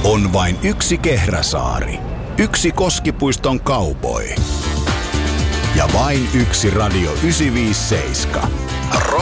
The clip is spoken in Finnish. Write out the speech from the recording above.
On vain yksi Kehräsaari, yksi Koskipuiston cowboy ja vain yksi Radio 957.